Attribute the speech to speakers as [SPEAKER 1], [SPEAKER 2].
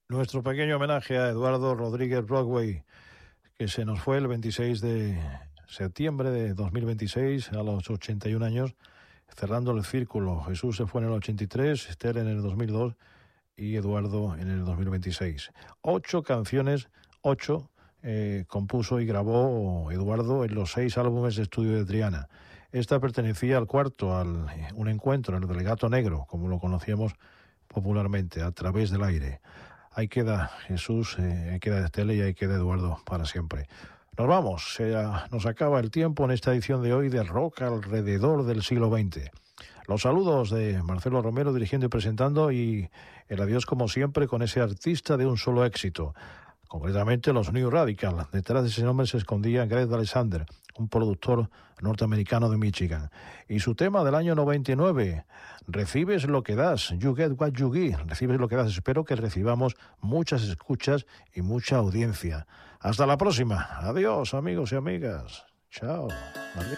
[SPEAKER 1] Nuestro pequeño homenaje a Eduardo Rodríguez Broadway, que se nos fue el 26 de septiembre de 2026 a los 81 años, cerrando el círculo. Jesús se fue en el 83, Esther en el 2002 y Eduardo en el 2026. 8 canciones, 8 compuso y grabó Eduardo en los 6 álbumes de estudio de Triana. Esta pertenecía al cuarto, un encuentro, el del Gato Negro, como lo conocíamos popularmente, A través del aire. Ahí queda Jesús, ahí queda Estela y ahí queda Eduardo para siempre. Nos vamos, nos acaba el tiempo en esta edición de hoy de Rock alrededor del siglo XX. Los saludos de Marcelo Romero dirigiendo y presentando, y el adiós como siempre con ese artista de un solo éxito, concretamente los New Radical. Detrás de ese nombre se escondía Greg Alexander, un productor norteamericano de Michigan. Y su tema del año 99, Recibes lo que das, You Get What You Give, recibes lo que das. Espero que recibamos muchas escuchas y mucha audiencia. Hasta la próxima. Adiós, amigos y amigas. Chao. Adiós.